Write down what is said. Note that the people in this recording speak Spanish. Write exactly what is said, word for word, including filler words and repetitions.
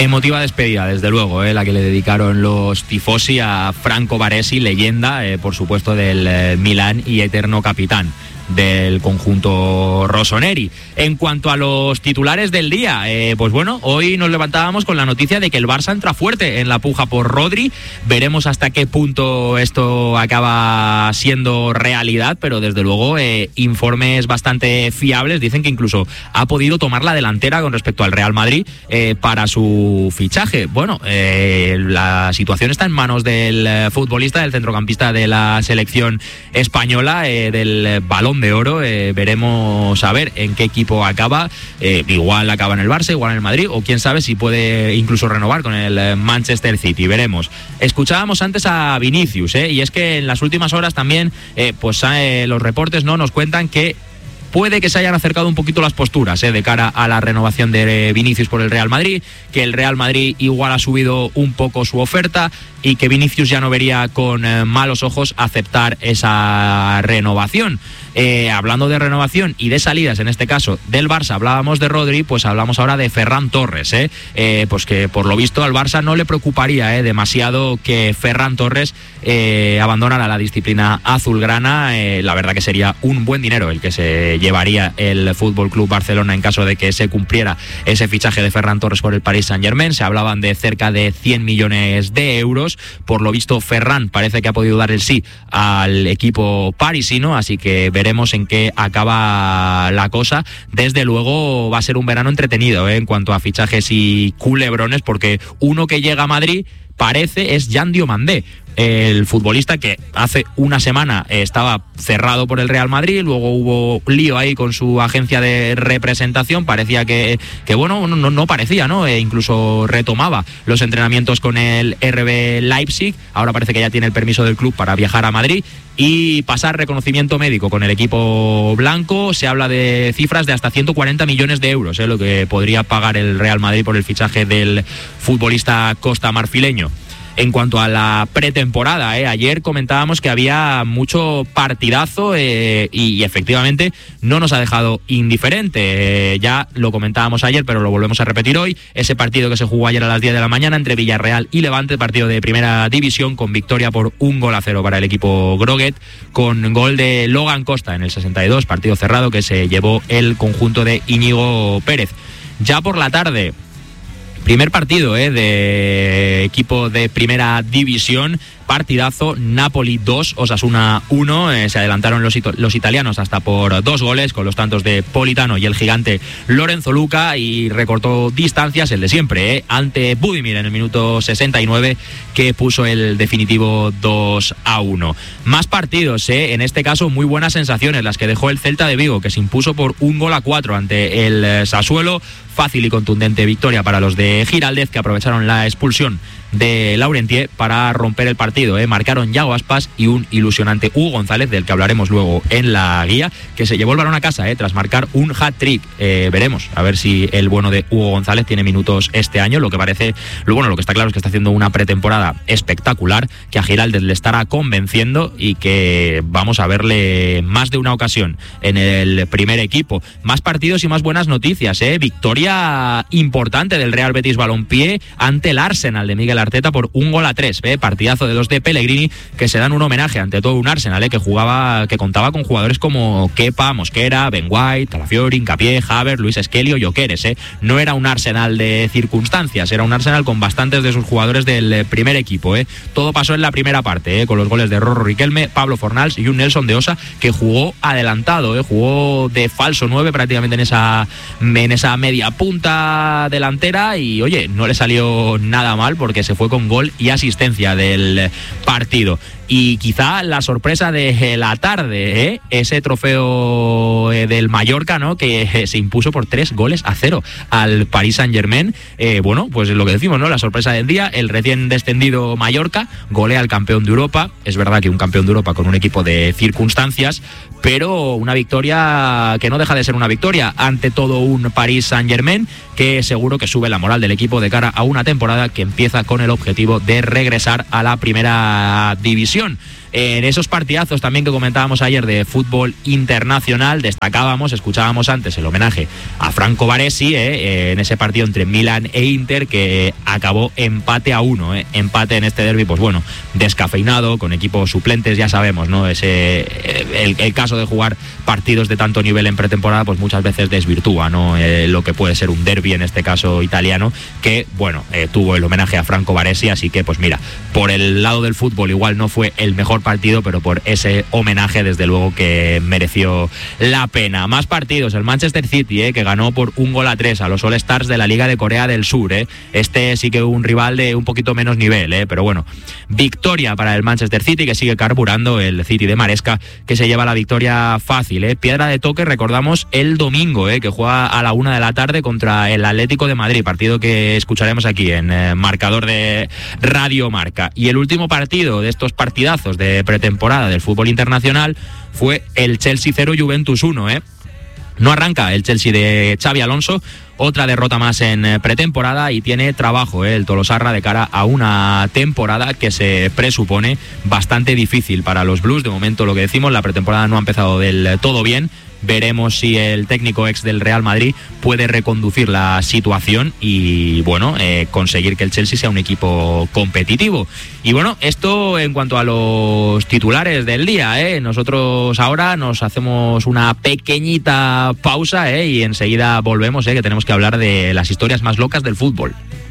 Emotiva despedida, desde luego, eh, la que le dedicaron los tifosi a Franco Baresi, leyenda, eh, por supuesto, del eh, Milán y eterno capitán del conjunto rossoneri. En cuanto a los titulares del día, eh, pues bueno, hoy nos levantábamos con la noticia de que el Barça entra fuerte en la puja por Rodri. Veremos hasta qué punto esto acaba siendo realidad, pero desde luego eh, informes bastante fiables dicen que incluso ha podido tomar la delantera con respecto al Real Madrid eh, para su fichaje. Bueno, eh, la situación está en manos del futbolista, del centrocampista de la selección española, eh, del Balón de Oro. Eh, veremos a ver en qué equipo acaba. Eh, igual acaba en el Barça, igual en el Madrid, o quién sabe si puede incluso renovar con el Manchester City. Veremos. Escuchábamos antes a Vinicius, eh, y es que en las últimas horas también eh, pues eh, los reportes no nos cuentan que puede que se hayan acercado un poquito las posturas eh, de cara a la renovación de Vinicius por el Real Madrid, que el Real Madrid igual ha subido un poco su oferta y que Vinicius ya no vería con eh, malos ojos aceptar esa renovación. Eh, hablando de renovación y de salidas, en este caso del Barça, hablábamos de Rodri, pues hablamos ahora de Ferran Torres, eh, eh, pues que por lo visto al Barça no le preocuparía eh, demasiado que Ferran Torres eh, abandonara la disciplina azulgrana. Eh, la verdad que sería un buen dinero el que se llevaría el F C Barcelona en caso de que se cumpliera ese fichaje de Ferran Torres por el Paris Saint-Germain. Se hablaban de cerca de cien millones de euros. Por lo visto Ferran parece que ha podido dar el sí al equipo parisino, así que veremos en qué acaba la cosa. Desde luego va a ser un verano entretenido eh, en cuanto a fichajes y culebrones, porque uno que llega a Madrid parece es Jan Diomandé, el futbolista que hace una semana estaba cerrado por el Real Madrid, luego hubo lío ahí con su agencia de representación, parecía que, que bueno, no, no parecía, ¿no? E incluso retomaba los entrenamientos con el R B Leipzig, ahora parece que ya tiene el permiso del club para viajar a Madrid y pasar reconocimiento médico con el equipo blanco. Se habla de cifras de hasta ciento cuarenta millones de euros, ¿eh? Lo que podría pagar el Real Madrid por el fichaje del futbolista costamarfileño. En cuanto a la pretemporada, eh, ayer comentábamos que había mucho partidazo eh, y, y efectivamente no nos ha dejado indiferente. Eh, ya lo comentábamos ayer, pero lo volvemos a repetir hoy. Ese partido que se jugó ayer a las diez de la mañana entre Villarreal y Levante, partido de primera división con victoria por un gol a cero para el equipo Groguet, con gol de Logan Costa en el sesenta y dos, partido cerrado que se llevó el conjunto de Íñigo Pérez. Ya por la tarde, primer partido eh, de equipo de primera división, partidazo, Napoli dos, Osasuna uno, eh, se adelantaron los, ito- los italianos hasta por dos goles con los tantos de Politano y el gigante Lorenzo Luca, y recortó distancias el de siempre, eh, ante Budimir en el minuto sesenta y nueve, que puso el definitivo dos a uno. Más partidos, eh, en este caso muy buenas sensaciones las que dejó el Celta de Vigo, que se impuso por un gol a cuatro ante el eh, Sassuolo. Fácil y contundente victoria para los de Giraldez, que aprovecharon la expulsión de Laurentier para romper el partido, ¿eh? Marcaron Yago Aspas y un ilusionante Hugo González, del que hablaremos luego en la guía, que se llevó el balón a casa, ¿eh? Tras marcar un hat-trick. Eh, veremos a ver si el bueno de Hugo González tiene minutos este año. Lo que parece, lo bueno, lo que está claro es que está haciendo una pretemporada espectacular, que a Giraldez le estará convenciendo y que vamos a verle más de una ocasión en el primer equipo. Más partidos y más buenas noticias, ¿eh? Victoria importante del Real Betis Balompié ante el Arsenal de Miguel Arteta por un gol a tres, ¿eh? Partidazo de los de Pellegrini, que se dan un homenaje ante todo un Arsenal, ¿eh? que jugaba, que contaba con jugadores como Kepa, Mosquera, Ben White, Calafiori, Hincapié, Havertz, Luis Esquelio, Gyökeres, ¿eh? No era un Arsenal de circunstancias, era un Arsenal con bastantes de sus jugadores del primer equipo, ¿eh? Todo pasó en la primera parte, ¿eh? Con los goles de Rorro Riquelme, Pablo Fornals y un Nelson de Osa, que jugó adelantado, ¿eh? Jugó de falso nueve prácticamente en esa, en esa media punta delantera, y oye, no le salió nada mal porque se fue con gol y asistencia del partido. Y quizá la sorpresa de la tarde, ¿eh? Ese trofeo del Mallorca, ¿no? Que se impuso por tres goles a cero al Paris Saint-Germain. Eh, bueno, pues lo que decimos, ¿no? La sorpresa del día, el recién descendido Mallorca golea al campeón de Europa. Es verdad que un campeón de Europa con un equipo de circunstancias, pero una victoria que no deja de ser una victoria ante todo un Paris Saint-Germain, que seguro que sube la moral del equipo de cara a una temporada que empieza con el objetivo de regresar a la primera división. En esos partidazos también que comentábamos ayer de fútbol internacional, destacábamos, escuchábamos antes el homenaje a Franco Baresi, eh, en ese partido entre Milan e Inter, que acabó empate a uno, eh, empate en este derbi, pues bueno, descafeinado, con equipos suplentes, ya sabemos, ¿no? Ese, el, el caso de jugar partidos de tanto nivel en pretemporada, pues muchas veces desvirtúa, ¿no? Eh, lo que puede ser un derbi, en este caso italiano, que, bueno, eh, tuvo el homenaje a Franco Baresi, así que, pues mira, por el lado del fútbol igual no fue el mejor partido, pero por ese homenaje desde luego que mereció la pena. Más partidos, el Manchester City, eh, que ganó por un gol a tres a los All Stars de la Liga de Corea del Sur. Eh. Este sí que un rival de un poquito menos nivel, eh, pero bueno, victoria para el Manchester City, que sigue carburando, el City de Maresca, que se lleva la victoria fácil. Eh. Piedra de toque, recordamos, el domingo, eh, que juega a la una de la tarde contra el Atlético de Madrid, partido que escucharemos aquí en eh, marcador de Radio Marca. Y el último partido de estos partidazos de pretemporada del fútbol internacional fue el Chelsea cero Juventus uno, ¿eh? No arranca el Chelsea de Xabi Alonso, otra derrota más en pretemporada, y tiene trabajo, ¿eh? el Tolosarra, de cara a una temporada que se presupone bastante difícil para los Blues. De momento, lo que decimos, la pretemporada no ha empezado del todo bien. Veremos si el técnico ex del Real Madrid puede reconducir la situación y, bueno, eh, conseguir que el Chelsea sea un equipo competitivo. Y bueno, esto en cuanto a los titulares del día, ¿eh? Nosotros ahora nos hacemos una pequeñita pausa, ¿eh? Y enseguida volvemos, ¿eh? Que tenemos que hablar de las historias más locas del fútbol.